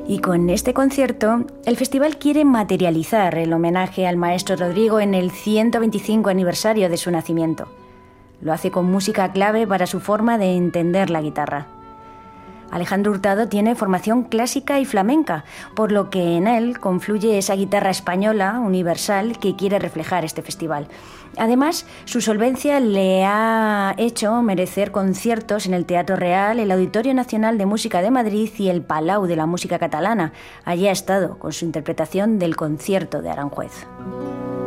Y con este concierto, el festival quiere materializar el homenaje al maestro Rodrigo en el 125 aniversario de su nacimiento. Lo hace con música clave para su forma de entender la guitarra. Alejandro Hurtado tiene formación clásica y flamenca, por lo que en él confluye esa guitarra española, universal, que quiere reflejar este festival. Además, su solvencia le ha hecho merecer conciertos en el Teatro Real, el Auditorio Nacional de Música de Madrid y el Palau de la Música Catalana. Allí ha estado con su interpretación del Concierto de Aranjuez.